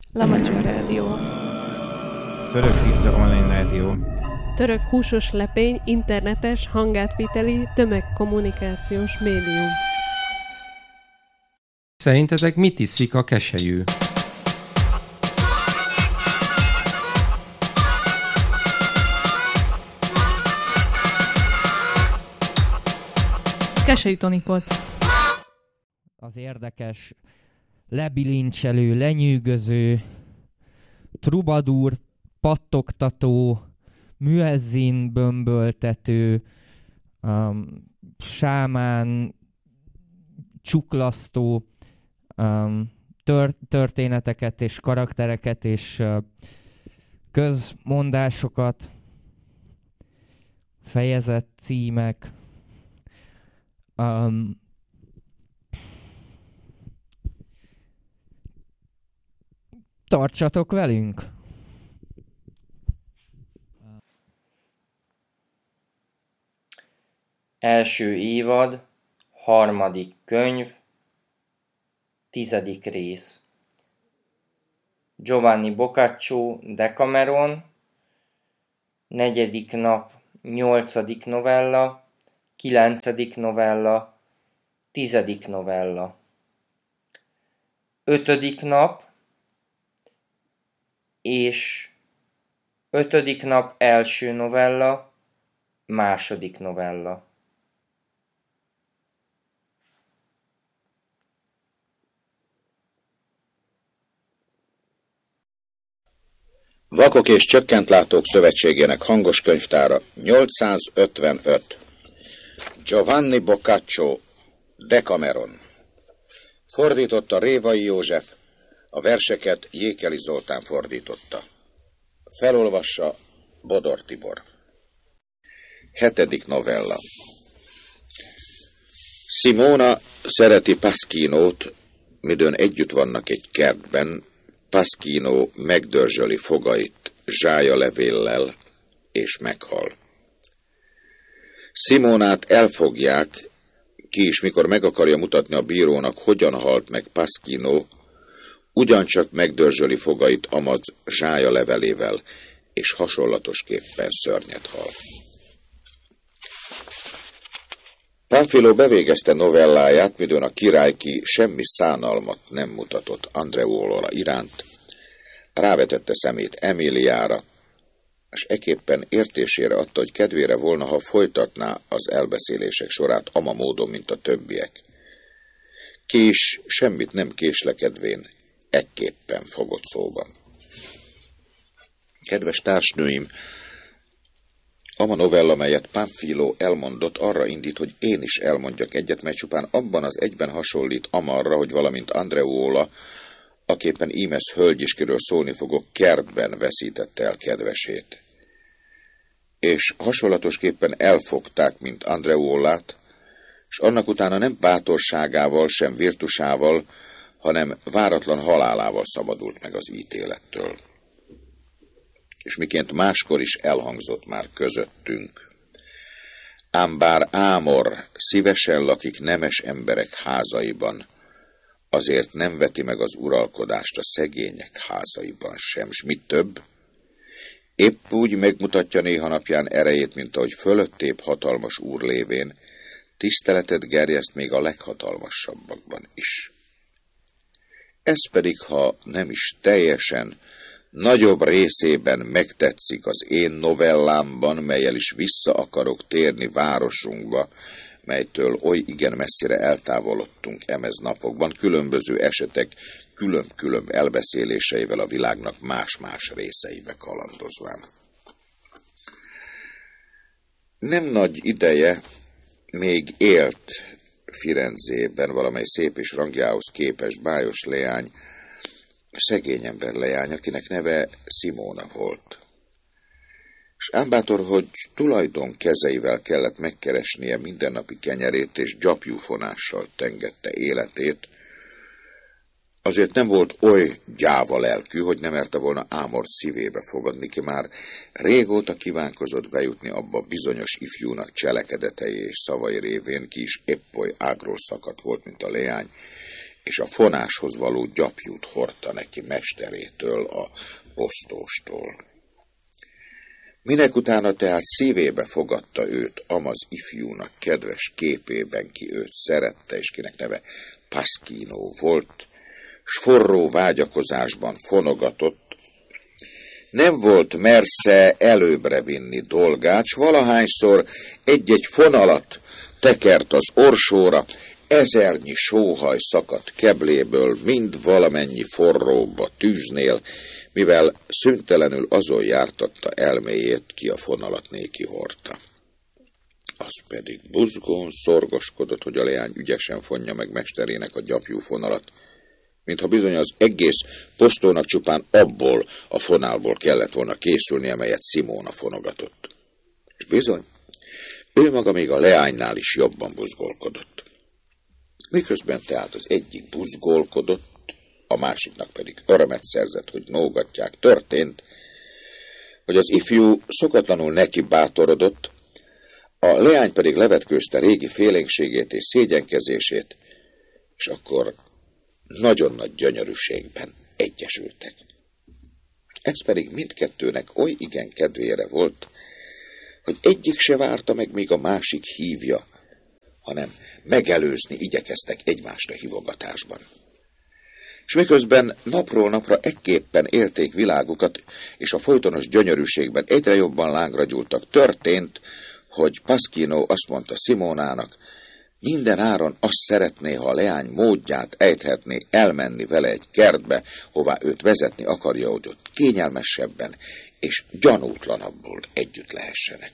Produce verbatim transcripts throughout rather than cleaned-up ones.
Lamacsa Rádió. Török pizza online rádió. Török húsos lepény internetes hangátviteli tömegkommunikációs médium. Szerintetek mit iszik a keselyű? Keselytonikot. Az érdekes, lebilincselő, lenyűgöző, trubadúr, pattogtató, müezzin bömböltető, um, sámán, csuklasztó um, tör- történeteket és karaktereket és uh, közmondásokat, fejezet címek, um, tartsatok velünk! Első évad, harmadik könyv, tizedik rész. Giovanni Boccaccio, Decameron, negyedik nap, nyolcadik novella, kilencedik novella, tizedik novella. Ötödik nap, és ötödik nap első novella, második novella. Vakok és Csökkentlátók Szövetségének hangos könyvtára nyolcszázötvenöt. Giovanni Boccaccio, Decameron. Fordította Révai József, a verseket Jékeli Zoltán fordította. Felolvassa Bodor Tibor. Hetedik novella. Simona szereti Pasquinót, midőn együtt vannak egy kertben. Pasquino megdörzsöli fogait zsájalevéllel, és meghal. Simonát elfogják, ki is mikor meg akarja mutatni a bírónak, hogyan halt meg Pasquino, ugyancsak megdörzsöli fogait amaz zsájalevelével, és hasonlatosképpen szörnyet hal. Pánfilo bevégezte novelláját, midőn a király, ki semmi szánalmat nem mutatott Andreuola iránt, rávetette szemét Emiliára, és eképpen értésére adta, hogy kedvére volna, ha folytatná az elbeszélések sorát ama módon, mint a többiek. Ki is semmit nem késlekedvén ekképpen fogott szóban. Kedves társnőim, ama novella, melyet Pánfilo elmondott, arra indít, hogy én is elmondjak egyet, mely csupán abban az egyben hasonlít amarra, hogy valamint Andreuola, aképpen ímez hölgyiskiről szólni fogok, kertben veszítette el kedvesét. És hasonlatosképpen elfogták, mint Andreuolát, és annak utána nem bátorságával, sem virtusával, hanem váratlan halálával szabadult meg az ítélettől. És miként máskor is elhangzott már közöttünk. Ám bár Ámor szívesen lakik nemes emberek házaiban, azért nem veti meg az uralkodást a szegények házaiban sem, s mit több, épp úgy megmutatja néha napján erejét, mint ahogy fölöttébb hatalmas úr lévén, tiszteletet gerjeszt még a leghatalmasabbakban is. Ez pedig, ha nem is teljesen, nagyobb részében megtetszik az én novellámban, melyel is vissza akarok térni városunkba, melytől oly igen messzire eltávolodtunk emez napokban, különböző esetek külön-külön elbeszéléseivel a világnak más-más részeibe kalandozván. Nem nagy ideje még élt Firenzében valamely szép és rangjához képes bájos leány, szegény ember leány, akinek neve Simona volt. És ámbátor, hogy tulajdon kezeivel kellett megkeresnie mindennapi kenyerét, és gyapjúfonással tengette életét, azért nem volt oly gyáva lelkű, hogy nem merte volna Ámort szívébe fogadni, ki már régóta kívánkozott bejutni abba bizonyos ifjúnak cselekedetei és szavai révén, ki is épp oly ágról szakadt volt, mint a leány, és a fonáshoz való gyapjút hordta neki mesterétől, a posztóstól. Minek utána tehát szívébe fogadta őt amaz ifjúnak kedves képében, ki őt szerette, és kinek neve Pasquino volt, s forró vágyakozásban fonogatott, nem volt mersze előbbre vinni dolgát, s valahányszor egy-egy fonalat tekert az orsóra, ezernyi sóhaj szakadt kebléből, mind valamennyi forróba tűznél, mivel szüntelenül azon jártatta elméjét, ki a fonalat néki hordta. Az pedig buzgón szorgoskodott, hogy a leány ügyesen fonja meg mesterének a gyapjú fonalat, mintha bizony az egész posztónak csupán abból a fonálból kellett volna készülnie, melyet Simona fonogatott. És bizony, ő maga még a leánynál is jobban buzgolkodott. Miközben tehát az egyik buzgolkodott, a másiknak pedig örömet szerzett, hogy nógatják, történt, hogy az ifjú szokatlanul neki bátorodott, a leány pedig levetkőzte régi félénkségét és szégyenkezését, és akkor nagyon nagy gyönyörűségben egyesültek. Ez pedig mindkettőnek oly igen kedvére volt, hogy egyik se várta meg, míg a másik hívja, hanem megelőzni igyekeztek egymásra hívogatásban. És miközben napról napra ekképpen élték világukat, és a folytonos gyönyörűségben egyre jobban lángra gyúltak, történt, hogy Pasquino azt mondta Simonának, minden áron azt szeretné, ha a leány módját ejthetné elmenni vele egy kertbe, hová őt vezetni akarja, hogy ott kényelmesebben és gyanútlanabbul együtt lehessenek.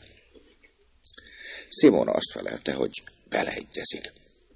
Simona azt felelte, hogy beleegyezik.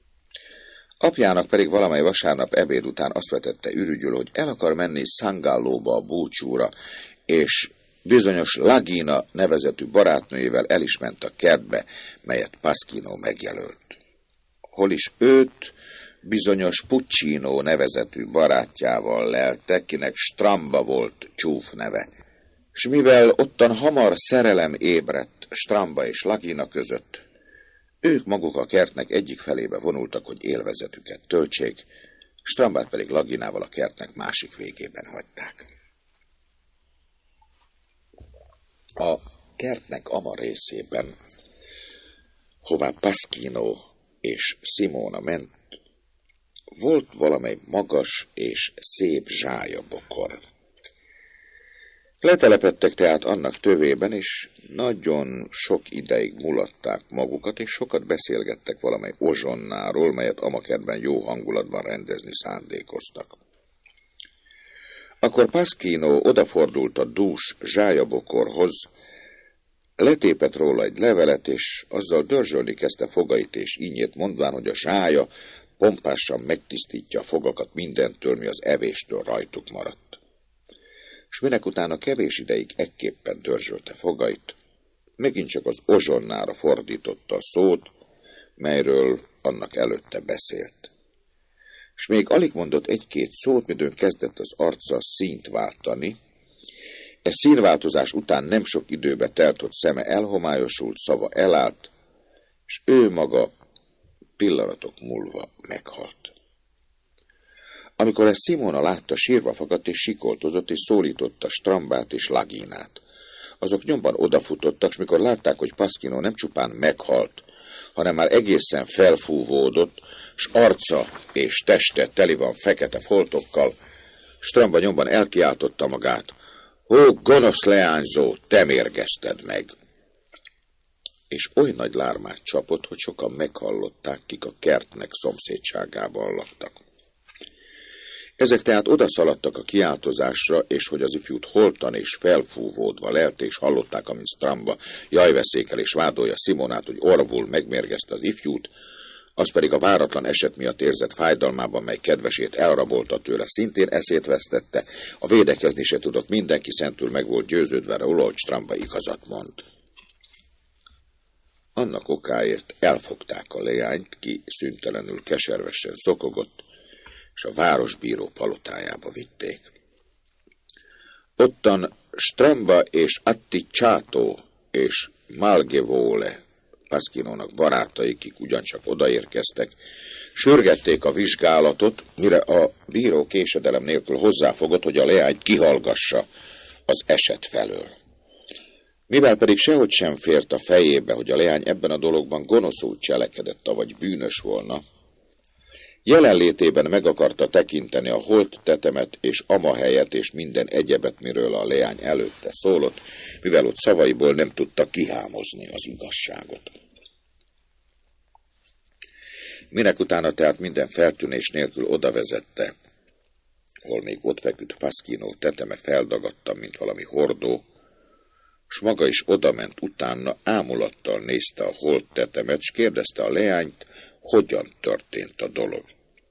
Apjának pedig valamely vasárnap ebéd után azt vetette ürügyül, hogy el akar menni Sangallóba a búcsúra, és bizonyos Lagina nevezetű barátnőjével el is ment a kertbe, melyet Pasquino megjelölt. Hol is őt bizonyos Puccino nevezetű barátjával lelte, kinek Stramba volt csúf neve. S mivel ottan hamar szerelem ébredt Stramba és Lagina között, ők maguk a kertnek egyik felébe vonultak, hogy élvezetüket töltsék, Strambát pedig Laginával a kertnek másik végében hagyták. A kertnek ama részében, hová Pasquino és Simona ment, volt valamely magas és szép zsályabokor. Letelepedtek tehát annak tövében, és nagyon sok ideig mulatták magukat, és sokat beszélgettek valamely ozsonnáról, melyet amakertben jó hangulatban rendezni szándékoztak. Akkor Pasquino odafordult a dús zsályabokorhoz, letépett róla egy levelet, és azzal dörzsölni kezdte fogait és ínyét, mondván, hogy a zsája pompásan megtisztítja a fogakat mindentől, mi az evéstől rajtuk maradt. S minek utána kevés ideig ekképpen dörzsölte fogait, megint csak az ozsonnára fordította a szót, melyről annak előtte beszélt. S még alig mondott egy-két szót, midőn kezdett az arca színt váltani. E színváltozás után nem sok időbe telt, hogy szeme elhomályosult, szava elállt, és ő maga pillanatok múlva meghalt. Amikor ezt Simona látta, sírva fakadt és sikoltozott, és szólította Strambát és Laginát. Azok nyomban odafutottak, s mikor látták, hogy Pasquino nem csupán meghalt, hanem már egészen felfúvódott, s arca és teste teli van fekete foltokkal, Stramba nyomban elkiáltotta magát, ó, gonosz leányzó, te mérgezted meg! És oly nagy lármát csapott, hogy sokan meghallották, kik a kertnek szomszédságában laktak. Ezek tehát odaszaladtak a kiáltozásra, és hogy az ifjút holtan és felfúvódva lelt, és hallották, amint Stramba jajveszékel és vádolja Simonát, hogy orvul megmérgezte az ifjút, az pedig a váratlan eset miatt érzett fájdalmában, mely kedvesét elrabolta tőle, szintén eszét vesztette, a védekezni se tudott, mindenki szentül meg volt győződve róla, hogy Stramba igazat mond. Annak okáért elfogták a leányt, ki szüntelenül keservesen szokogott, és a városbíró palotájába vitték. Ottan Stramba és Atticciato és Malgevole, Pasquinónak barátai, kik ugyancsak odaérkeztek, Sürgették a vizsgálatot, mire a bíró késedelem nélkül hozzáfogott, hogy a leányt kihallgassa az eset felől. Mivel pedig sehogy sem fért a fejébe, hogy a leány ebben a dologban gonoszul cselekedett, vagy bűnös volna, jelenlétében meg akarta tekinteni a holt tetemet és amahelyet és minden egyebet, miről a leány előtte szólott, mivel ott szavaiból nem tudta kihámozni az igazságot. Minek utána tehát minden feltűnés nélkül odavezette, hol még ott feküdt Pasquino teteme feldagadta, mint valami hordó, s maga is odament utána, ámulattal nézte a holt tetemet, s kérdezte a leányt, hogyan történt a dolog.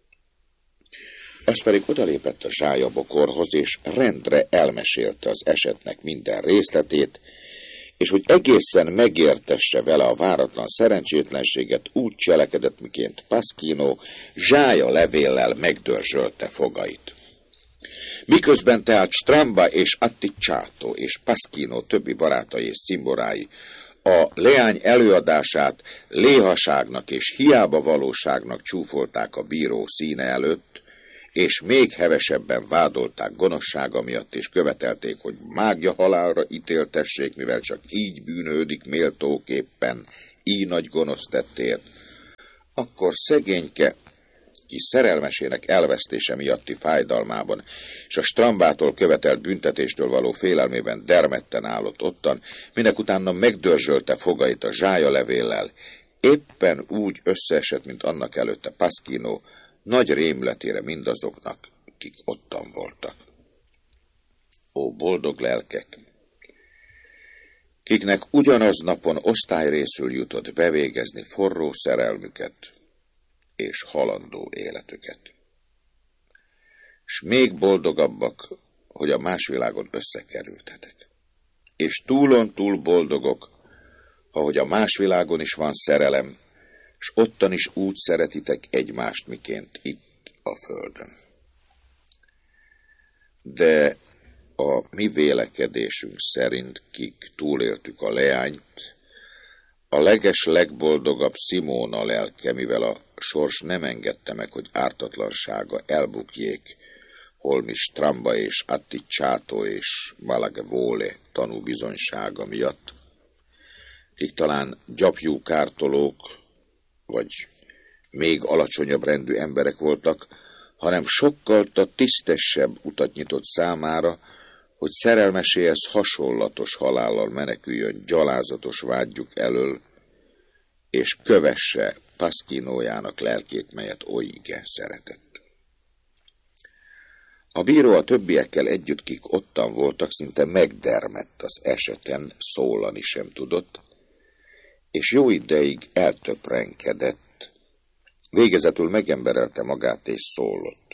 Az pedig odalépett a zsájabokorhoz, és rendre elmesélte az esetnek minden részletét, és hogy egészen megértesse vele a váratlan szerencsétlenséget, úgy cselekedett, miként Pasquino zsája levéllel megdörzsölte fogait. Miközben tehát Stramba és Atticciato és Pasquino többi barátai és cimborái a leány előadását léhaságnak és hiába valóságnak csúfolták a bíró színe előtt, és még hevesebben vádolták gonoszsága miatt, és követelték, hogy mágja halálra ítéltessék, mivel csak így bűnődik méltóképpen, így nagy gonosz tettért, akkor szegényke, ki szerelmesének elvesztése miatti fájdalmában, és a Strambától követelt büntetéstől való félelmében dermedten állott ottan, minek utána megdörzsölte fogait a zsájalevéllel, éppen úgy összeesett, mint annak előtte Pasquino, nagy rémletére mindazoknak, kik ottan voltak. Ó, boldog lelkek! Kiknek ugyanaz napon osztályrészül jutott bevégezni forró szerelmüket és halandó életüket. S még boldogabbak, hogy a más világon összekerültetek. És túlon túl boldogok, ahogy a más világon is van szerelem, s ottan is úgy szeretitek egymást, miként itt a földön. De a mi vélekedésünk szerint, kik túléltük a leányt, a leges legboldogabb Simóna lelke, mivel a sors nem engedte meg, hogy ártatlansága elbukjék, holmi Stramba és Atticciato és Malagevole tanúbizonysága miatt, kik talán gyapjú kártolók, vagy még alacsonyabb rendű emberek voltak, hanem sokkal tisztesebb utat nyitott számára, hogy szerelmeséhez hasonlatos halállal meneküljön gyalázatos vágyjuk elől, és kövesse Pasquinójának lelkét, melyet oly igen szeretett. A bíró a többiekkel együtt, kik ottan voltak, szinte megdermedt az eseten, szólani sem tudott, és jó ideig eltöprenkedett, végezetül megemberelte magát és szólott.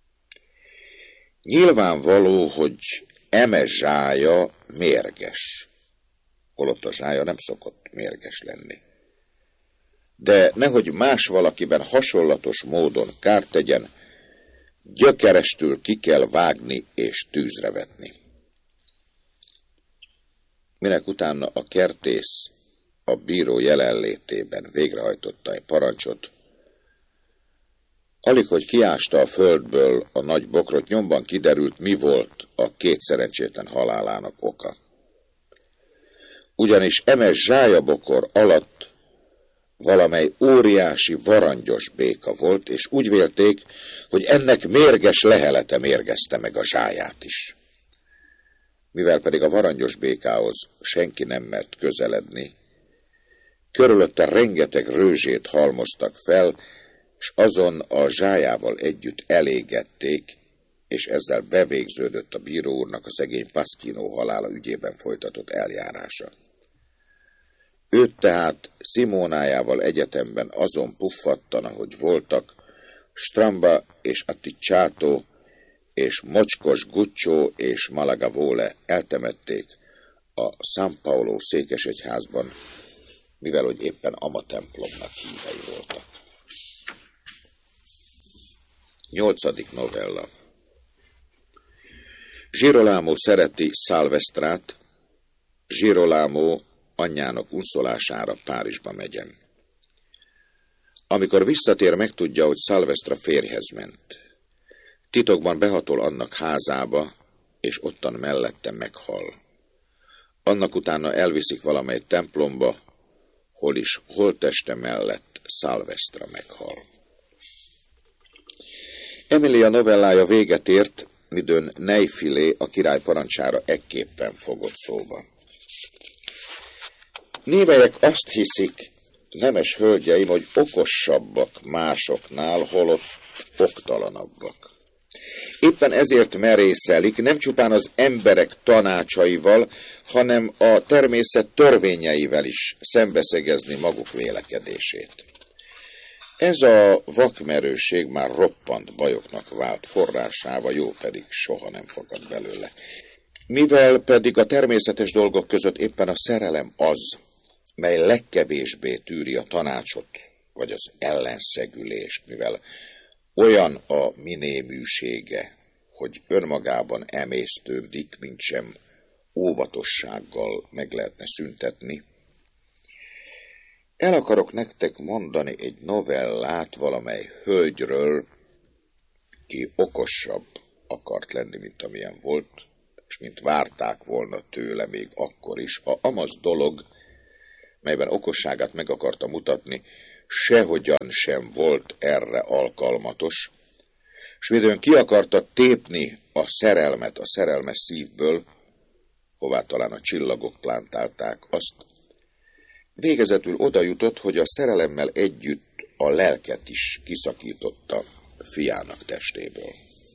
Nyilvánvaló, hogy eme zsája mérges, holott a zsája nem szokott mérges lenni. De nehogy más valakiben hasonlatos módon kárt tegyen, gyökerestül ki kell vágni és tűzre vetni. Minek utána a kertész a bíró jelenlétében végrehajtotta egy parancsot, alig, hogy kiásta a földből a nagy bokrot, nyomban kiderült, mi volt a két szerencsétlen halálának oka. Ugyanis eme zsájabokor alatt valamely óriási varangyos béka volt, és úgy vélték, hogy ennek mérges lehelete mérgezte meg a zsáját is. Mivel pedig a varangyos békához senki nem mert közeledni, körülötte rengeteg rőzsét halmoztak fel, és azon a zsájával együtt elégették, és ezzel bevégződött a bíró úrnak a szegény Pasquino halála ügyében folytatott eljárása. Őt tehát Simónájával egyetemben azon puffattan, ahogy voltak, Stramba és Atticciato és mocskos Guccio és Malagevole eltemették a San Paolo székesegyházban, mivel hogy éppen ama templomnak hívei voltak. Nyolcadik novella. Girolamo szereti Salvestrát, Girolamo anyjának unszolására Párizsba megyen. Amikor visszatér, megtudja, hogy Szalvesztra férjhez ment. Titokban behatol annak házába, és ottan mellette meghal. Annak utána elviszik valamely templomba, hol is holtteste mellett Szalvesztra meghal. Emilia novellája véget ért, midőn Neifilé a király parancsára ekképpen fogott szóba. Némelyek azt hiszik, nemes hölgyeim, hogy okosabbak másoknál, holott oktalanabbak. Éppen ezért merészelik nem csupán az emberek tanácsaival, hanem a természet törvényeivel is szembeszegezni maguk vélekedését. Ez a vakmerőség már roppant bajoknak vált forrásává, jó pedig soha nem fakad belőle. Mivel pedig a természetes dolgok között éppen a szerelem az, mely legkevésbé tűri a tanácsot, vagy az ellenszegülést, mivel olyan a minéműsége, hogy önmagában emésztődik, mint sem óvatossággal meg lehetne szüntetni. El akarok nektek mondani egy novellát valamely hölgyről, ki okosabb akart lenni, mint amilyen volt, és mint várták volna tőle még akkor is. A amaz dolog, melyben okosságát meg akarta mutatni, sehogyan sem volt erre alkalmatos, s midőn ki akarta tépni a szerelmet a szerelmes szívből, hová talán a csillagok plántálták azt, végezetül oda jutott, hogy a szerelemmel együtt a lelket is kiszakította fiának testéből.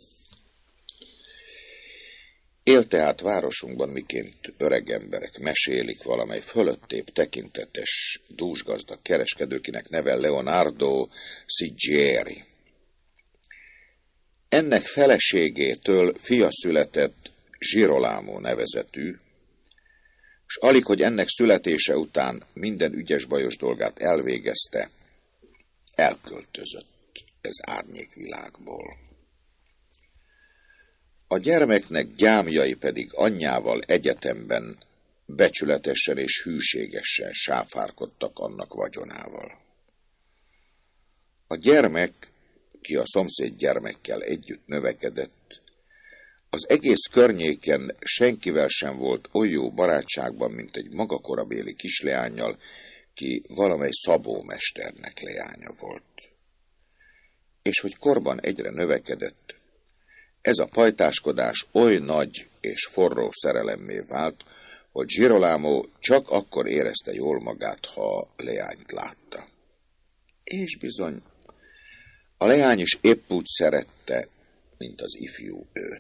Él tehát városunkban, miként öreg emberek mesélik valamely fölöttébb tekintetes, dúsgazdag kereskedő, kinek neve Leonardo Sigieri. Ennek feleségétől fia született Girolamo nevezetű, s alig, hogy ennek születése után minden ügyes bajos dolgát elvégezte, elköltözött ez árnyékvilágból. A gyermeknek gyámjai pedig anyjával egyetemben becsületesen és hűségesen sáfárkodtak annak vagyonával. A gyermek, ki a szomszéd gyermekkel együtt növekedett, az egész környéken senkivel sem volt oly jó barátságban, mint egy maga korabéli kisleánnyal, ki valamely szabómesternek leánya volt. És hogy korban egyre növekedett, ez a pajtáskodás oly nagy és forró szerelemmé vált, hogy Girolamo csak akkor érezte jól magát, ha a leányt látta. És bizony, a leány is épp úgy szerette, mint az ifjú őt.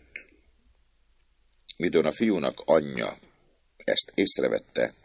Midőn a fiúnak anyja ezt észrevette,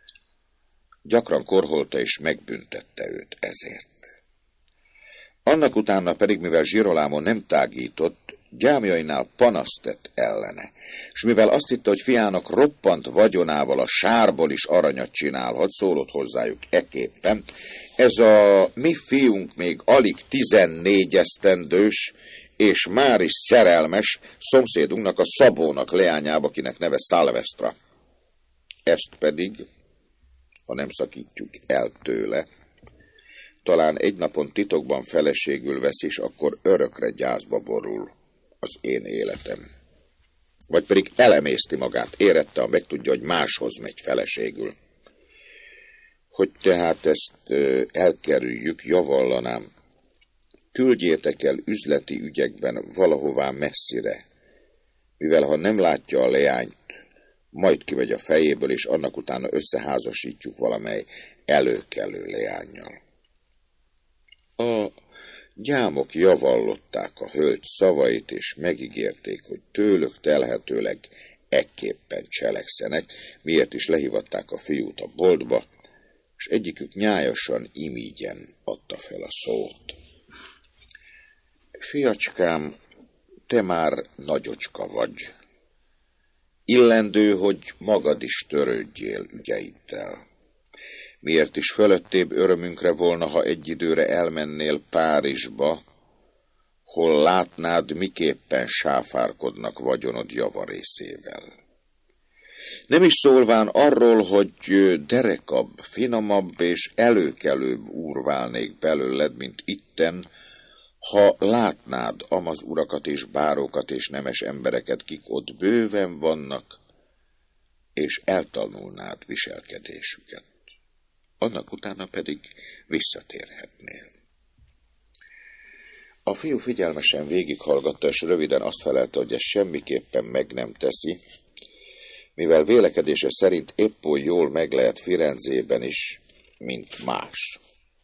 gyakran korholta és megbüntette őt ezért. Annak utána pedig, mivel Girolamo nem tágított, gyámjainál panaszt tett ellene, és mivel azt hitte, hogy fiának roppant vagyonával a sárból is aranyat csinálhat, szólott hozzájuk eképpen: ez a mi fiunk még alig tizennégy esztendős, és már is szerelmes szomszédunknak, a Szabónak leányába, kinek neve Szalvesztra. Ezt pedig, ha nem szakítjuk el tőle, talán egy napon titokban feleségül vesz, és akkor örökre gyászba borul az én életem. Vagy pedig elemészti magát, érette, ha megtudja, hogy máshoz megy feleségül. Hogy tehát ezt elkerüljük, javallanám, küldjétek el üzleti ügyekben valahová messzire, mivel ha nem látja a leányt, majd kivegy a fejéből, és annak utána összeházasítjuk valamely előkelő leánnyal. A gyámok javallották a hölgy szavait, és megígérték, hogy tőlük telhetőleg ekképpen cselekszenek, miért is lehívatták a fiút a boltba, és egyikük nyájasan imígyen adta fel a szót. Fiacskám, te már nagyocska vagy. Illendő, hogy magad is törődjél ügyeiddel. Miért is fölöttébb örömünkre volna, ha egy időre elmennél Párizsba, hol látnád, miképpen sáfárkodnak vagyonod javarészével. Nem is szólván arról, hogy derekabb, finomabb és előkelőbb úr válnék belőled, mint itten, ha látnád amaz urakat és bárókat és nemes embereket, kik ott bőven vannak, és eltanulnád viselkedésüket. Annak utána pedig visszatérhetnél. A fiú figyelmesen végighallgatta, és röviden azt felelte, hogy ezt semmiképpen meg nem teszi, mivel vélekedése szerint épp oly jól meg lehet Firenzében is, mint más.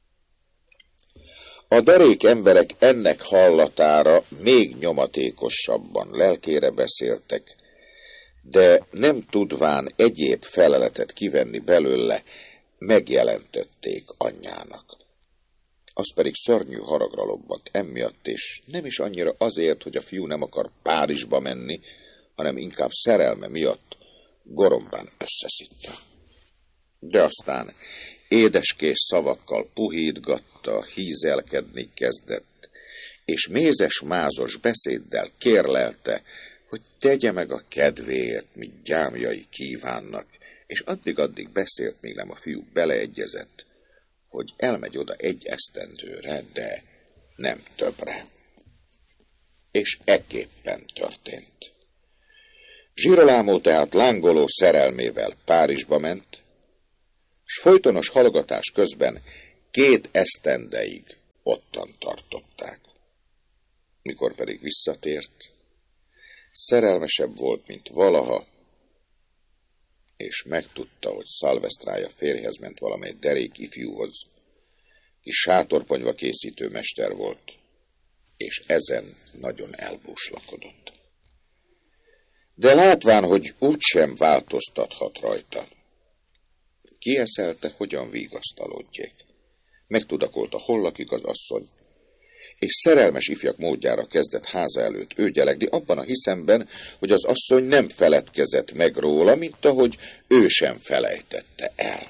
A derék emberek ennek hallatára még nyomatékosabban lelkére beszéltek, de nem tudván egyéb feleletet kivenni belőle, megjelentették anyjának. Az pedig szörnyű haragra lobbant emiatt, és nem is annyira azért, hogy a fiú nem akar Párizsba menni, hanem inkább szerelme miatt gorombán összeszitta. De aztán édeskés szavakkal puhítgatta, hízelkedni kezdett, és mézes-mázos beszéddel kérlelte, hogy tegye meg a kedvéért, mit gyámjai kívánnak, és addig-addig beszélt, míg nem a fiú beleegyezett, hogy elmegy oda egy esztendőre, de nem többre. És ekképpen történt. Girolamo tehát lángoló szerelmével Párizsba ment, s folytonos hallgatás közben két esztendeig ottan tartották. Mikor pedig visszatért, szerelmesebb volt, mint valaha, és megtudta, hogy Szalvesztrája férjhez ment valamely derék ifjúhoz, ki sátorponyva készítő mester volt, és ezen nagyon elbúslakodott. De látván, hogy úgysem változtathat rajta, kieszelte, hogyan vigasztalodjék. Megtudakolta, hol lakik az asszony, és szerelmes ifjak módjára kezdett háza előtt ő gyelegni, abban a hiszemben, hogy az asszony nem feledkezett meg róla, mint ahogy ő sem felejtette el.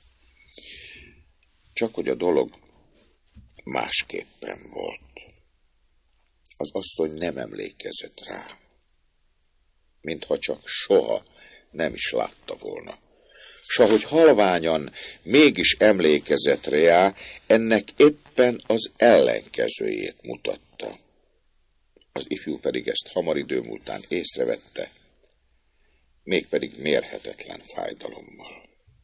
Csak hogy a dolog másképpen volt. Az asszony nem emlékezett rá, mintha csak soha nem is látta volna. S ahogy halványan mégis emlékezett rá, ennek éppen az ellenkezőjét mutatta. Az ifjú pedig ezt hamar idő múltán észrevette, mégpedig mérhetetlen fájdalommal.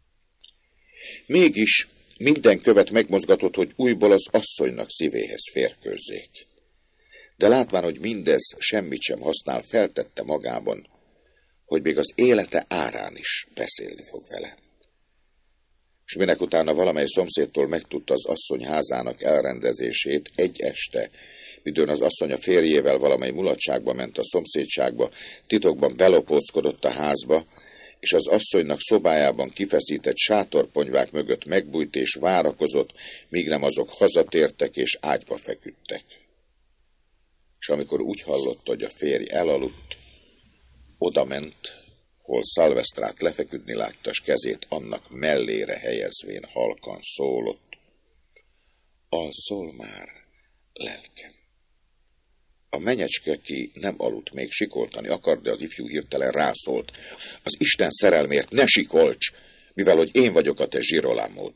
Mégis minden követ megmozgatott, hogy újból az asszonynak szívéhez férkőzzék. De látván, hogy mindez semmit sem használ, feltette magában, hogy még az élete árán is beszélni fog vele. És minek utána valamely szomszédtól megtudta az asszony házának elrendezését egy este, midőn az asszony a férjével valamely mulatságba ment a szomszédságba, titokban belopóckodott a házba, és az asszonynak szobájában kifeszített sátorponyvák mögött megbújt és várakozott, míg nem azok hazatértek és ágyba feküdtek. És amikor úgy hallotta, hogy a férj elaludt, oda ment, hol Szalvesztrát lefeküdni látta, s kezét annak mellére helyezvén halkan szólott. Alszol már, lelkem. A menyecske, ki nem aludt, még sikoltani akart, de az ifjú hirtelen rászólt. Az Isten szerelmért ne sikolcs, mivel hogy én vagyok a te Girolamód.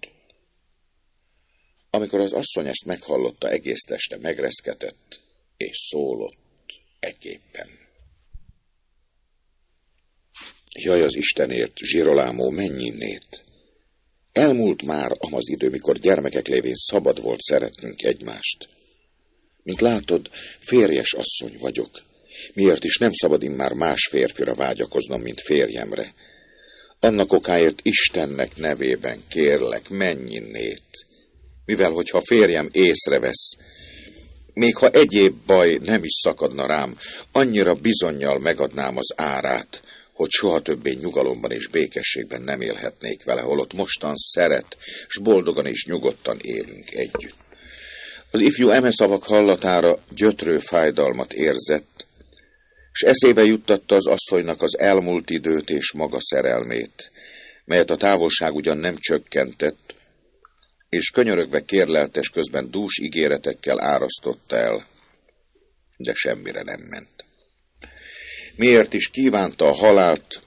Amikor az asszony ezt meghallotta, egész teste megreszketett, és szólott ekképpen. Jaj, az Istenért, Girolamo, menj innét! Elmúlt már amaz idő, mikor gyermekek lévén szabad volt szeretnünk egymást. Mint látod, férjes asszony vagyok. Miért is nem szabad immár más férfira vágyakoznom, mint férjemre? Annak okáért Istennek nevében kérlek, menj innét! Mivel, hogyha férjem észrevesz, még ha egyéb baj nem is szakadna rám, annyira bizonnyal megadnám az árát, hogy soha többé nyugalomban és békességben nem élhetnék vele, holott mostan szeret, s boldogan és nyugodtan élünk együtt. Az ifjú eme szavak hallatára gyötrő fájdalmat érzett, s eszébe juttatta az asszonynak az elmúlt időt és maga szerelmét, melyet a távolság ugyan nem csökkentett, és könyörögve kérleltes közben dús ígéretekkel árasztotta el, de semmire nem ment. Miért is kívánta a halált,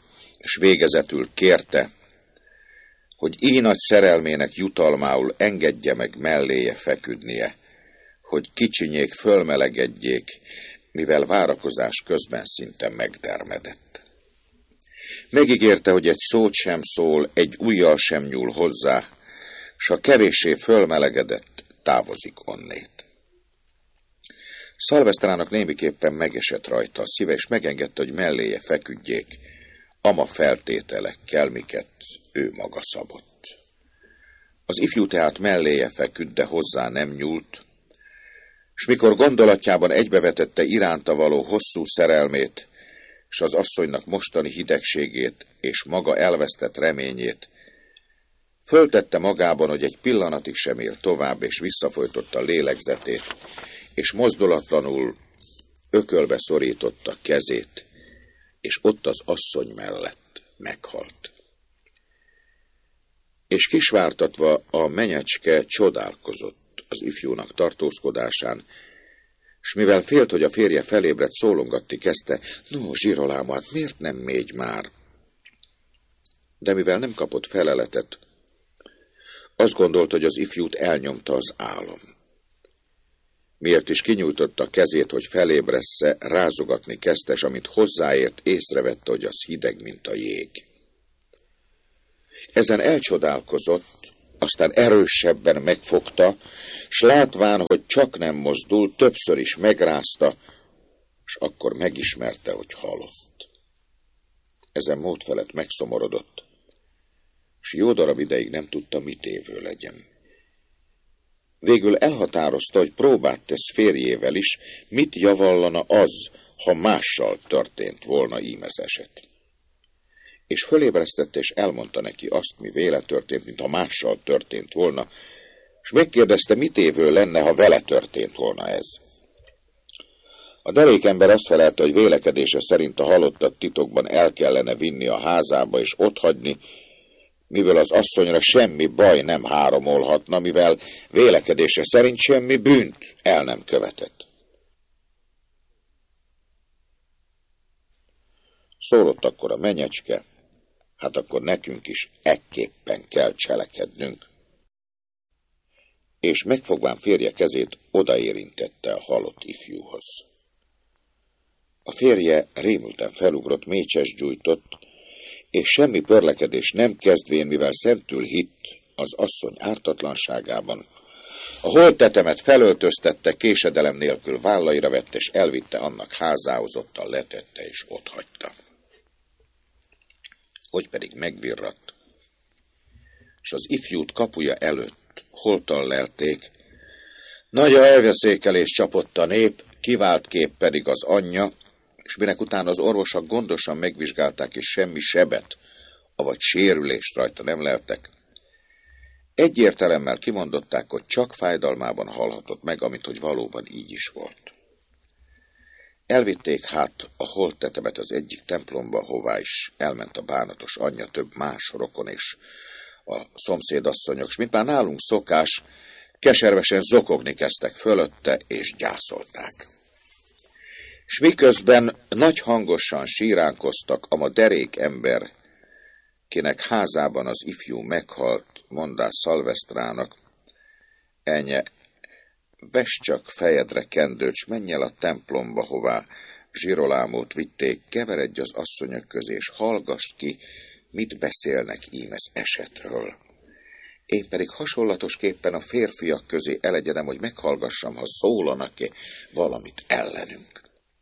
s végezetül kérte, hogy így nagy szerelmének jutalmául engedje meg melléje feküdnie, hogy kicsinyék fölmelegedjék, mivel várakozás közben szinte megdermedett. Megígérte, hogy egy szót sem szól, egy ujjal sem nyúl hozzá, s ha kevéssé fölmelegedett, távozik onnét. Szalvesztrának némiképpen megesett rajta a szíve, és megengedte, hogy melléje feküdjék, ama feltételekkel, miket ő maga szabott. Az ifjú tehát melléje feküdt, de hozzá nem nyúlt, s mikor gondolatjában egybevetette iránta való hosszú szerelmét, s az asszonynak mostani hidegségét és maga elvesztett reményét, föltette magában, hogy egy pillanatig sem él tovább, és visszafolytotta lélegzetét, és mozdulatlanul ökölbe szorította kezét, és ott az asszony mellett meghalt. És kisvártatva a menyecske csodálkozott az ifjúnak tartózkodásán, s mivel félt, hogy a férje felébredt, szólongatni kezdte, no, Zsirolám, hát miért nem mégy már? De mivel nem kapott feleletet, azt gondolt, hogy az ifjút elnyomta az álom. Miért is kinyújtotta a kezét, hogy felébressze, rázogatni kezdte, s amint hozzáért, észrevette, hogy az hideg, mint a jég. Ezen elcsodálkozott, aztán erősebben megfogta, s látván, hogy csak nem mozdul, többször is megrázta, s akkor megismerte, hogy halott. Ezen mód felett megszomorodott, s jó darab ideig nem tudta, mit évő legyen. Végül elhatározta, hogy próbát tesz férjével is, mit javallana az, ha mással történt volna ím ez eset. És fölébresztette, és elmondta neki azt, mi véle történt, mint ha mással történt volna, és megkérdezte, mit évő lenne, ha vele történt volna ez. A derékember azt felelte, hogy vélekedése szerint a halottat titokban el kellene vinni a házába, és otthagyni, mivel az asszonyra semmi baj nem háromolhatna, mivel vélekedése szerint semmi bűnt el nem követett. Szólott akkor a menyecske, hát akkor nekünk is ekképpen kell cselekednünk. És megfogván férje kezét, odaérintette a halott ifjúhoz. A férje rémülten felugrott, mécses gyújtott, és semmi pörlekedés nem kezdvén, mivel szentül hitt az asszony ártatlanságában, a holttetemet felöltöztette, késedelem nélkül vállaira vette, és elvitte annak házához, ottan letette, és otthagyta. Hogy pedig megvirratt, és az ifjút kapuja előtt holtan lelték, nagy a elveszékelés csapott a nép, kivált kép pedig az anyja, és minek után az orvosok gondosan megvizsgálták, és semmi sebet, avagy sérülést rajta nem leltek, egyértelemmel kimondották, hogy csak fájdalmában halhatott meg, amit hogy valóban így is volt. Elvitték hát a holttetemet az egyik templomba, hová is elment a bánatos anyja, több más rokon és a szomszédasszonyok, s mint már nálunk szokás, keservesen zokogni kezdtek fölötte, és gyászolták. S miközben nagy hangosan síránkoztak, ama derék ember, kinek házában az ifjú meghalt, mondás Szalvesztrának, enye, vess csak fejedre kendőt, s menj el a templomba, hová Zsirolámot vitték, keveredj az asszonyok közé, és hallgass ki, mit beszélnek ímez esetről. Én pedig hasonlatosképpen a férfiak közé elegyedem, hogy meghallgassam, ha szólanak-e valamit ellenünk.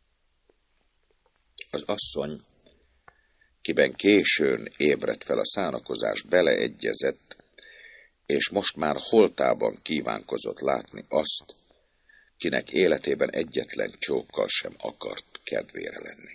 Az asszony, kiben későn ébredt fel a szánakozás, beleegyezett, és most már holtában kívánkozott látni azt, kinek életében egyetlen csókkal sem akart kedvére lenni.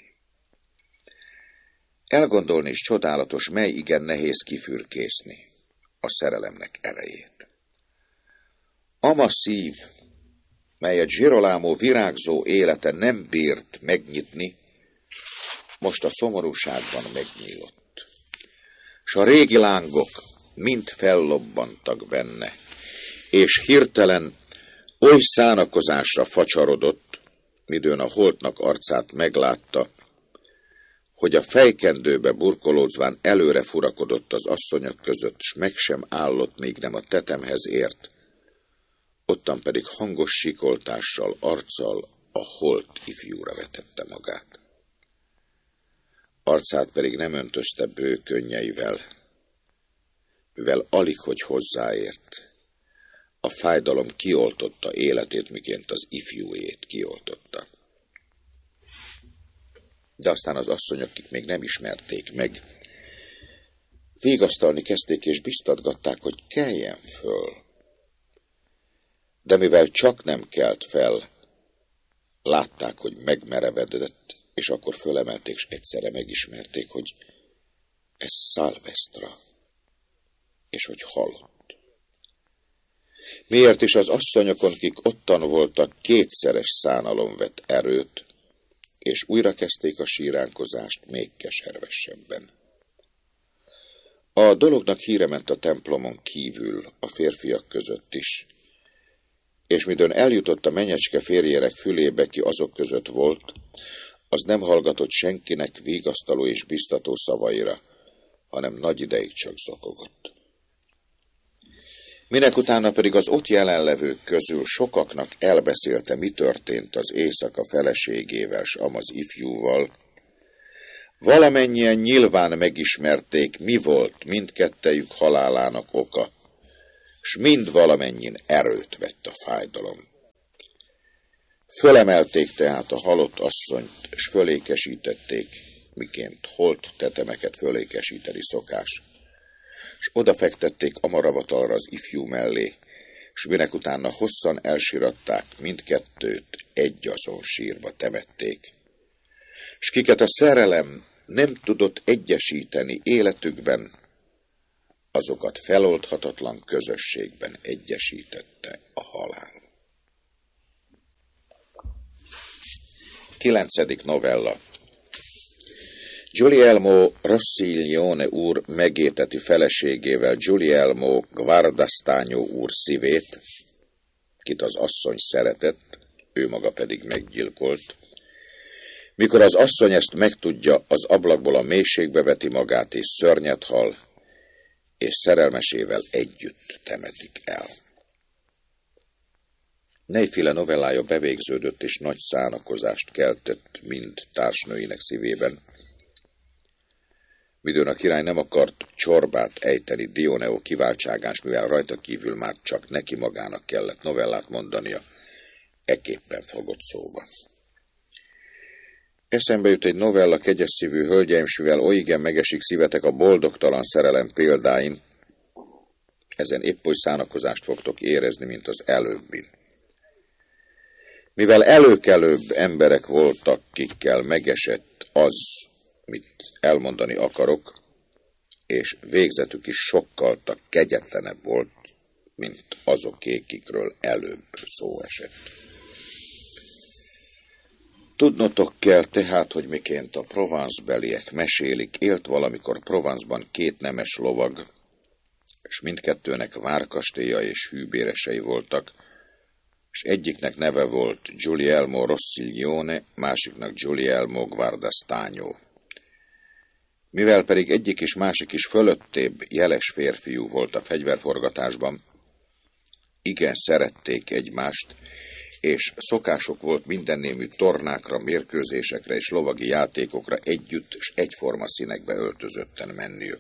Elgondolni is csodálatos, mely igen nehéz kifürkészni a szerelemnek erejét. Ama szív, melyet Zsirolámó virágzó élete nem bírt megnyitni, most a szomorúságban megnyílott, s a régi lángok mind fellobbantak benne, és hirtelen oly szánakozásra facsarodott, midőn a holtnak arcát meglátta, hogy hogy a fejkendőbe burkolódzván előre furakodott az asszonyok között, s meg sem állott, míg nem a tetemhez ért, ottan pedig hangos sikoltással, arccal a holt ifjúra vetette magát. Arcát pedig nem öntözte bő könnyeivel, mivel alig hogy hozzáért. A fájdalom kioltotta életét, miként az ifjúét kioltotta. De aztán az asszonyok, akik még nem ismerték meg, vigasztalni kezdték és biztatgatták, hogy keljen föl. De mivel csak nem kelt fel, látták, hogy megmerevedett, és akkor fölemelték, és egyszerre megismerték, hogy ez Szálvesztra, és hogy halott. Miért is az asszonyokon, kik ottan voltak, kétszeres szánalom vett erőt, és újra kezdték a síránkozást még keservesebben. A dolognak híre ment a templomon kívül, a férfiak között is, és midőn eljutott a menyecske férjérek fülébe, ki azok között volt, az nem hallgatott senkinek vigasztaló és biztató szavaira, hanem nagy ideig csak zokogott. Minek utána pedig az ott jelenlevők közül sokaknak elbeszélte, mi történt az éjszaka feleségével, s amaz ifjúval. Valamennyien nyilván megismerték, mi volt mindkettejük halálának oka, s mind valamennyin erőt vett a fájdalom. Fölemelték tehát a halott asszonyt, s fölékesítették, miként holt tetemeket fölékesíteni szokás, s odafektették amaravatalra az ifjú mellé, s minek utána hosszan elsiratták, mindkettőt egyazon sírba temették. S kiket a szerelem nem tudott egyesíteni életükben, azokat feloldhatatlan közösségben egyesítette a halál. Kilencedik novella. Guglielmo Rossiglione úr megéteti feleségével Guglielmo Guardastagno úr szívét, kit az asszony szeretett, ő maga pedig meggyilkolt. Mikor az asszony ezt megtudja, az ablakból a mélységbe veti magát, és szörnyet hal, és szerelmesével együtt temetik el. Nejféle novellája bevégződött, és nagy szánakozást keltett mind társnőinek szívében. Midőn a király nem akart csorbát ejteni Dioneo kiváltságán, mivel rajta kívül már csak neki magának kellett novellát mondania, ekképpen fogott szóba. Eszembe jut egy novella, kegyes szívű hölgyeim, s mivel olyigen megesik szívetek a boldogtalan szerelem példáin, ezen épp oly szánakozást fogtok érezni, mint az előbbin. Mivel előkelőbb emberek voltak, kikkel megesett az, mit elmondani akarok, és végzetük is sokkal kegyetlenebb volt, mint azoké, kikről előbb szó esett. Tudnotok kell tehát, hogy miként a Provence-beliek mesélik, élt valamikor Provence-ban két nemes lovag, és mindkettőnek várkastélya és hűbéresei voltak, és egyiknek neve volt Guglielmo Rossiglione, másiknak Guglielmo Guardastagno. Mivel pedig egyik és másik is fölöttébb jeles férfiú volt a fegyverforgatásban, igen szerették egymást, és szokások volt mindennémű tornákra, mérkőzésekre és lovagi játékokra együtt és egyforma színekbe öltözötten menniük.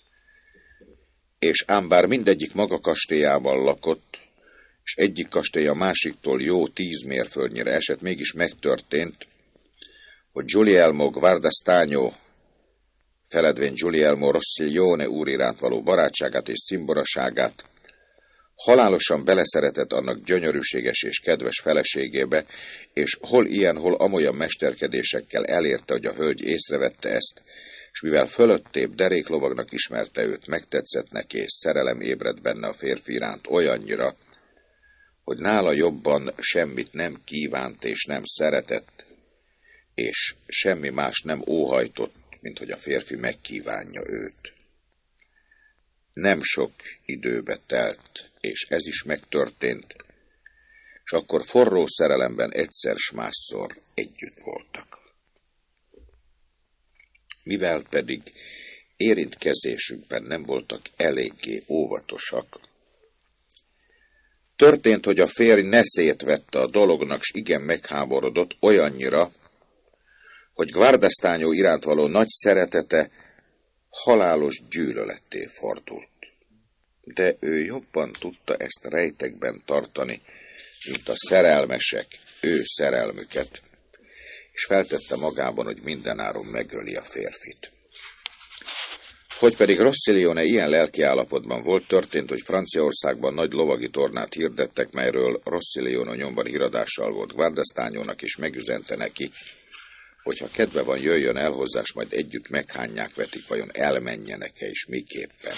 És ám bár mindegyik maga kastélyában lakott, és egyik kastély a másiktól jó tíz mérföldnyire esett, mégis megtörtént, hogy Guglielmo Guardastagno, feledvén Guglielmo Rossiglione úr iránt való barátságát és cimboraságát, halálosan beleszeretett annak gyönyörűséges és kedves feleségébe, és hol ilyen, hol amolyan mesterkedésekkel elérte, hogy a hölgy észrevette ezt, és mivel fölöttébb deréklovagnak ismerte őt, megtetszett neki, és szerelem ébredt benne a férfi iránt olyannyira, hogy nála jobban semmit nem kívánt és nem szeretett, és semmi más nem óhajtott, mint hogy a férfi megkívánja őt. Nem sok időbe telt, és ez is megtörtént, és akkor forró szerelemben egyszer s másszor együtt voltak. mivel pedig érintkezésükben nem voltak eléggé óvatosak. Történt, hogy a férj neszét vette a dolognak, s igen megháborodott olyannyira, hogy Guardastano iránt való nagy szeretete halálos gyűlöletté fordult. De ő jobban tudta ezt rejtekben tartani, mint a szerelmesek ő szerelmüket, és feltette magában, hogy mindenáron megöli a férfit. Hogy pedig Rossilione ilyen lelkiállapotban volt, történt, hogy Franciaországban nagy lovagi tornát hirdettek, melyről Rossilione nyomban híradással volt Guardastanónak, és megüzente neki, hogy ha kedve van, jöjjön el hozzá, s majd együtt meghányják vetik, vajon elmenjenek-e, és miképpen.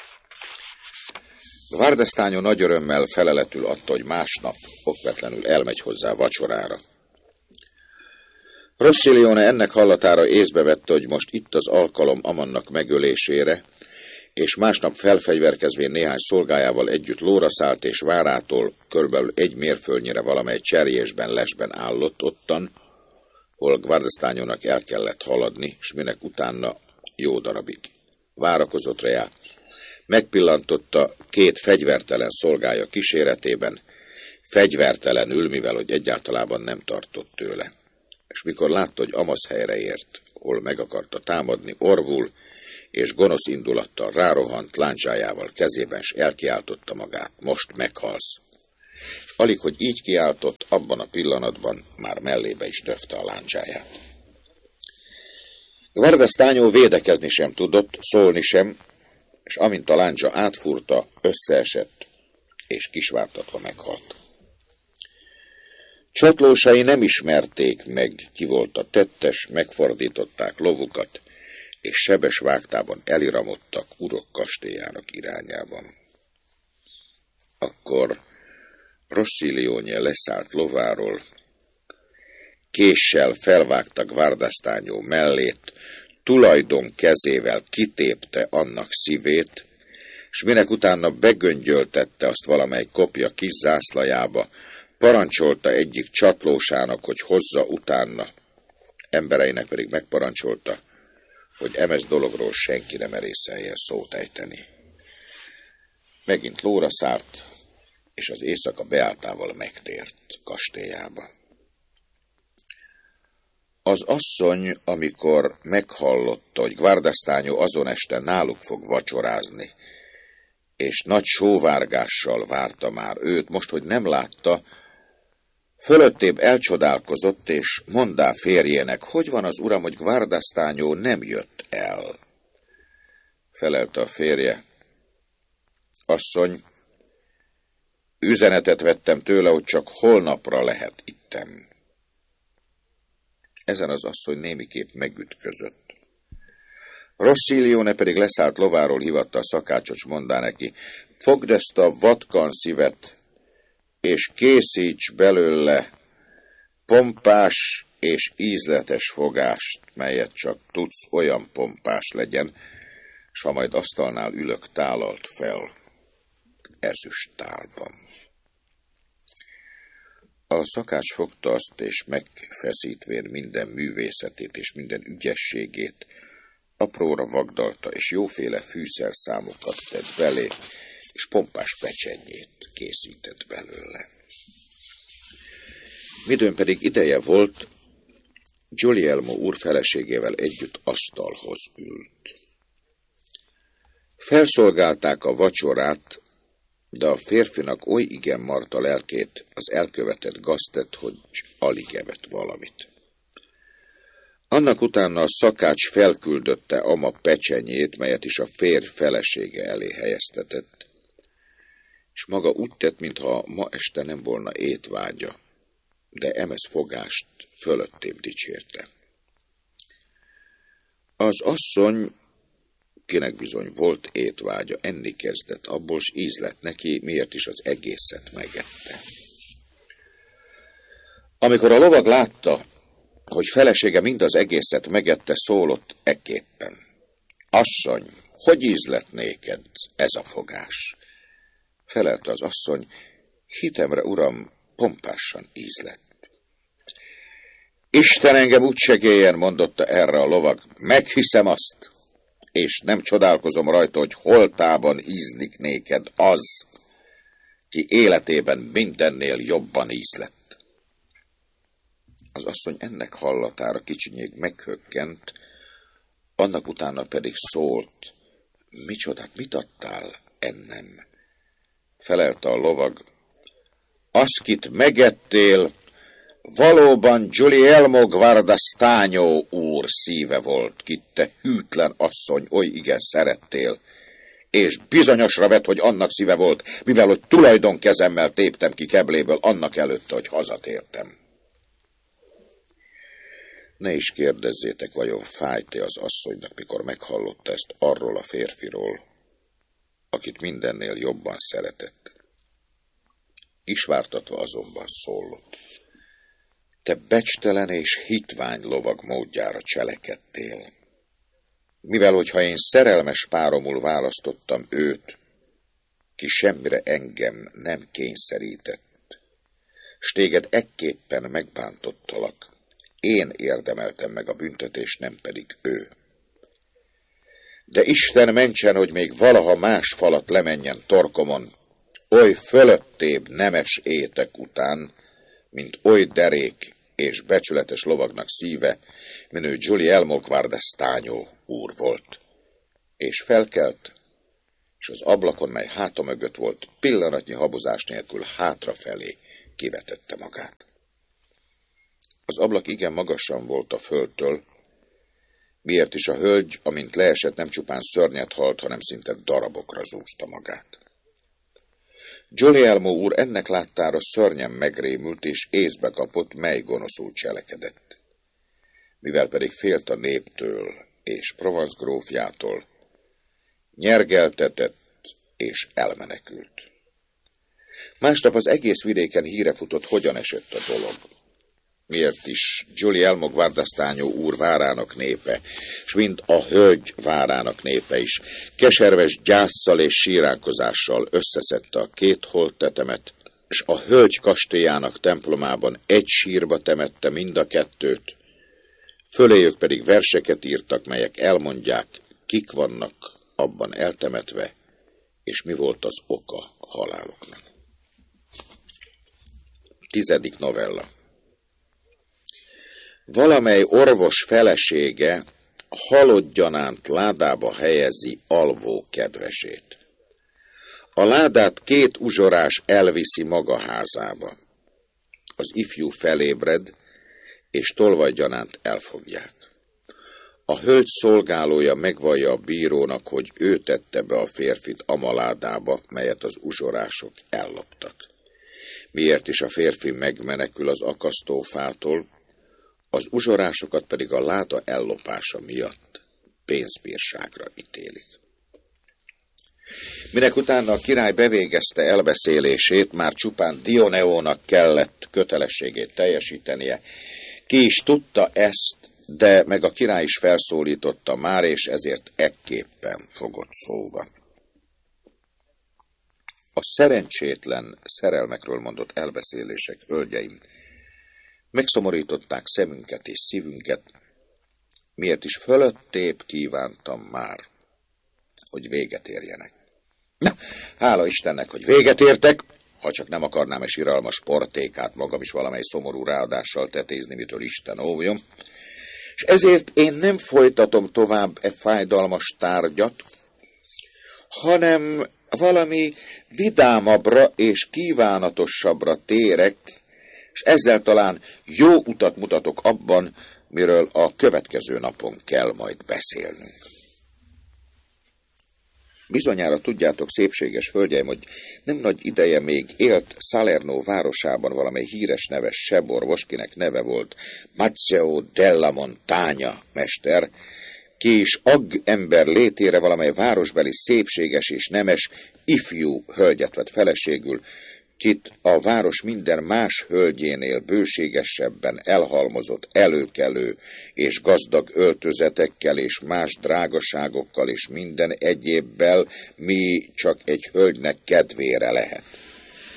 Guardastano nagy örömmel feleletül adta, hogy másnap okvetlenül elmegy hozzá vacsorára. Rossilione ennek hallatára észbe vette, hogy most itt az alkalom Amannak megölésére, és másnap felfegyverkezvén néhány szolgájával együtt lóra szállt, és várától körülbelül egy mérföldnyire valamely cserjésben, lesben állott ottan, hol Guardastanónak el kellett haladni, s minek utána jó darabig várakozott rá, megpillantotta két fegyvertelen szolgája kíséretében, fegyvertelenül, mivel hogy egyáltalában nem tartott tőle. És mikor látta, hogy Amasz helyre ért, hol meg akarta támadni, orvul, és gonosz indulattal rárohant láncsájával kezében, s elkiáltotta magát, most meghalsz. Alig, hogy így kiáltott, abban a pillanatban már mellébe is döfte a láncsáját. Guardastano védekezni sem tudott, szólni sem, és amint a láncsa átfúrta, összeesett, és kisvártatva meghalt. Csatlósai nem ismerték meg, ki volt a tettes, megfordították lovukat, és sebes vágtában eliramodtak urok kastélyának irányában. Akkor Rossilione leszállt lováról, késsel felvágta Guardastano mellét, tulajdon kezével kitépte annak szívét, s minek utána begöngyöltette azt valamely kopja kis zászlajába, parancsolta egyik csatlósának, hogy hozza utána, embereinek pedig megparancsolta, hogy emes dologról senki nem merészeljen szót ejteni. Megint lóra szállt, és az éjszaka beáltával megtért kastélyába. Az asszony, amikor meghallotta, hogy Guardastano azon este náluk fog vacsorázni, és nagy sóvárgással várta már őt, most, hogy nem látta, fölöttébb elcsodálkozott, és mondá férjének, hogy van az uram, hogy Guardastano nem jött el. Felelte a férje, asszony, üzenetet vettem tőle, hogy csak holnapra lehet ittem. Ezen az asszony némiképp megütközött. Rossilione pedig leszállt lováról, hivatta a szakácsot, s mondá neki, fogd ezt a vatkan szívet, és készíts belőle pompás és ízletes fogást, melyet csak tudsz, olyan pompás legyen, s ha majd asztalnál ülök, tálalt fel ezüst tálban. A szakács fogta azt, és megfeszítvén minden művészetét és minden ügyességét, apróra vagdalta, és jóféle fűszerszámokat tett belé, és pompás pecsenyét készített belőle. Midőn pedig ideje volt, Guglielmo úr feleségével együtt asztalhoz ült. Felszolgálták a vacsorát, de a férfinak oly igen marta lelkét az elkövetett gaztett, hogy alig evett valamit. Annak utána a szakács felküldötte Ama pecsenyét, melyet is a férj felesége elé helyeztetett, és maga úgy tett, mintha ma este nem volna étvágya, de emes fogást fölöttébb dicsérte. Az asszony, kinek bizony volt étvágya, enni kezdett abból, s íz lett neki, miért is az egészet megette. Amikor a lovag látta, hogy felesége mind az egészet megette, szólott ekképpen. Asszony, hogy íz lett néked ez a fogás? Felelte az asszony, hitemre, uram, pompásan íz lett. Isten engem úgy segéljen, mondotta erre a lovag, meghiszem azt, és nem csodálkozom rajta, hogy holtában ízlik néked az, ki életében mindennél jobban ízlett. Az asszony ennek hallatára kicsinyég meghökkent, annak utána pedig szólt, micsodát, mit adtál ennem? Felelte a lovag, azt, kit megettél, valóban Guglielmo Guardastaño úr szíve volt, kit te hűtlen asszony oly igen szerettél, és bizonyosra vett, hogy annak szíve volt, mivel hogy tulajdonkezemmel téptem ki kebléből annak előtte, hogy hazatértem. Ne is kérdezzétek, vajon fájt-e az asszonynak, mikor meghallotta ezt arról a férfiról, akit mindennél jobban szeretett. Kisvártatva azonban szólott. Te becstelen és hitvány lovag módjára cselekedtél. Mivel, hogyha én szerelmes páromul választottam őt, ki semmire engem nem kényszerített, s téged ekképpen megbántottalak, én érdemeltem meg a büntetést, nem pedig ő. De Isten mentsen, hogy még valaha más falat lemenjen torkomon, oly fölöttébb nemes étek után, mint oly derék és becsületes lovagnak szíve, minő Guglielmo Guardastaño úr volt. És felkelt, és az ablakon, mely háta mögött volt, pillanatnyi habozás nélkül hátrafelé kivetette magát. Az ablak igen magasan volt a földtől, miért is a hölgy, amint leesett, nem csupán szörnyet halt, hanem szinte darabokra zúzta magát. Guglielmo úr ennek láttára szörnyen megrémült, és észbe kapott, mely gonoszul cselekedett. Mivel pedig félt a néptől és Provence grófjától, nyergeltetett és elmenekült. Másnap az egész vidéken híre futott, hogyan esett a dolog. Miért is Guglielmo Guardastaño úr várának népe, s mint a hölgy várának népe is, keserves gyásszal és síránkozással összeszedte a két holttetemet, s a hölgy kastélyának templomában egy sírba temette mind a kettőt, föléjük pedig verseket írtak, melyek elmondják, kik vannak abban eltemetve, és mi volt az oka a haláloknak. Tizedik novella. Valamely orvos felesége halott gyanánt ládába helyezi alvó kedvesét. A ládát két uzsorás elviszi maga házába. Az ifjú felébred, és tolvajgyanánt elfogják. A hölgy szolgálója megvallja a bírónak, hogy ő tette be a férfit amaládába, melyet az uzsorások elloptak. Miért is a férfi megmenekül az akasztófától, az uzsorásokat pedig a láda ellopása miatt pénzbírságra ítélik. Minek utána a király bevégezte elbeszélését, már csupán Dioneónak kellett kötelességét teljesítenie. Ki is tudta ezt, de meg a király is felszólította már, és ezért ekképpen fogott szóba. A szerencsétlen szerelmekről mondott elbeszélések, hölgyeim, megszomorították szemünket és szívünket, miért is fölöttébb kívántam már, hogy véget érjenek. Na, hála Istennek, hogy véget értek, ha csak nem akarnám egy siralmas portékát magam is valamely szomorú ráadással tetézni, mitől Isten óvjon, és ezért én nem folytatom tovább e fájdalmas tárgyat, hanem valami vidámabbra és kívánatosabbra térek, és ezzel talán jó utat mutatok abban, miről a következő napon kell majd beszélnünk. Bizonyára tudjátok, szépséges hölgyeim, hogy nem nagy ideje még élt Salerno városában valamely híres neves seborvos, kinek neve volt Mazzeo della Montagna mester, ki is agg ember létére valamely városbeli szépséges és nemes ifjú hölgyet vett feleségül, kit a város minden más hölgyénél bőségesebben elhalmozott előkelő és gazdag öltözetekkel és más drágaságokkal és minden egyébbel, mi csak egy hölgynek kedvére lehet.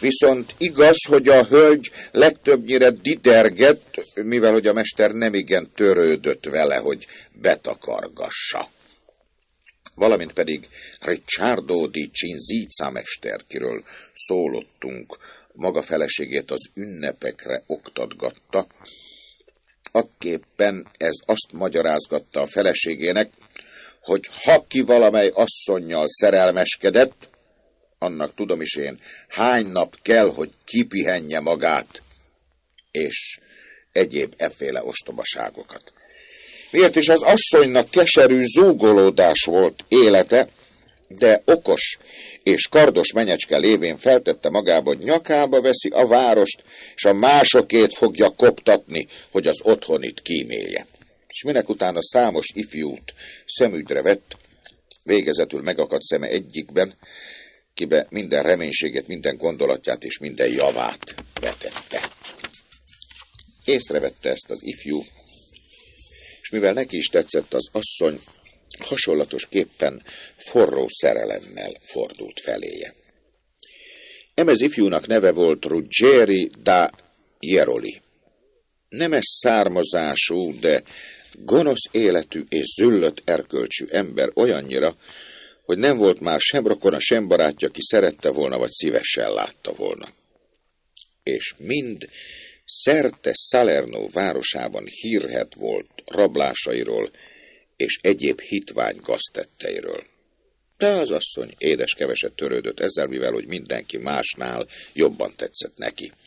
Viszont igaz, hogy a hölgy legtöbbnyire didergett, mivel hogy a mester nemigen törődött vele, hogy betakargassa. Valamint pedig Ricciardo di Cinzizza mester, kiről szólottunk, maga feleségét az ünnepekre oktatgatta, akképpen ez azt magyarázgatta a feleségének, hogy ha ki valamely asszonnyal szerelmeskedett, annak tudom is én, hány nap kell, hogy kipihenje magát, és egyéb efféle ostobaságokat. Miért is az asszonynak keserű zúgolódás volt élete, de okos és kardos menyecske lévén feltette magába, hogy nyakába veszi a várost, és a másokét fogja koptatni, hogy az otthonit kímélje. És minek utána számos ifjút szemügyre vett, végezetül megakadt szeme egyikben, kibe minden reménységet, minden gondolatját és minden javát vetette. Észrevette ezt az ifjú, és mivel neki is tetszett az asszony, hasonlatosképpen forró szerelemmel fordult feléje. Emez ifjúnak neve volt Ruggeri da Jeroli. Nemes származású, de gonosz életű és züllött erkölcsű ember olyannyira, hogy nem volt már sem rokona, sem barátja, ki szerette volna, vagy szívesen látta volna. És mind szerte Salerno városában hírhedt volt rablásairól és egyéb hitvány gaztetteiről. De az asszony édes keveset törődött ezzel, mivel hogy mindenki másnál jobban tetszett neki.